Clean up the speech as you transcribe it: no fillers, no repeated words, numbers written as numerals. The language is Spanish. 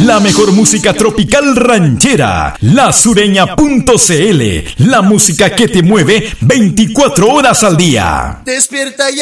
La mejor música tropical ranchera. LaSureña.cl. La música que te mueve 24 horas al día. Despierta ya.